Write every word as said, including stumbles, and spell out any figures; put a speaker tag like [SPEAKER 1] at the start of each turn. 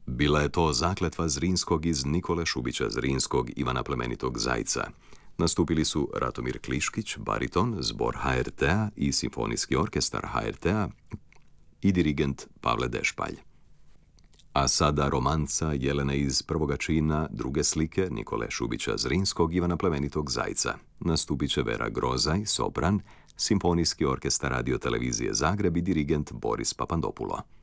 [SPEAKER 1] Bila je to zakletva Zrinskog iz Nikole Šubića Zrinskog, Ivana Plemenitog Zajca. Nastupili su Ratomir Kliškić, bariton, zbor ha er te-a i simfonijski orkestar ha er te-a i dirigent Pavle Dešpalj. A sada romanca Jelene iz prvoga čina druge slike Nikole Šubića Zrinskog, Ivana Plemenitog Zajca. Nastupit će Vera Grozaj, sopran, simfonijski orkestar Radio Televizije Zagreb i dirigent Boris Papandopulo.